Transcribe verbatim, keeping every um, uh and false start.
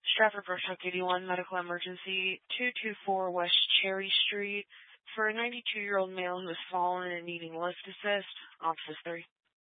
Stratford Brush Truck eighty-one, medical emergency, two two four West Cherry Street, for a ninety-two-year-old male who has fallen and needing lift assist. Officer three.